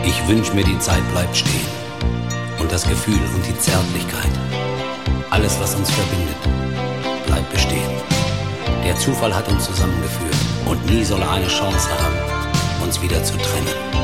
Ich wünsch mir, die Zeit bleibt stehen. Und das Gefühl und die Zärtlichkeit. Alles, was uns verbindet, bleibt bestehen. Der Zufall hat uns zusammengeführt. Und nie soll er eine Chance haben, uns wieder zu trennen.